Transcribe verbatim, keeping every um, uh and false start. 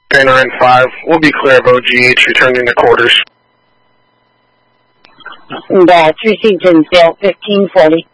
Banner in five. We'll be clear of O G H, returning to quarters. And, uh, three seats in field, fifteen forty.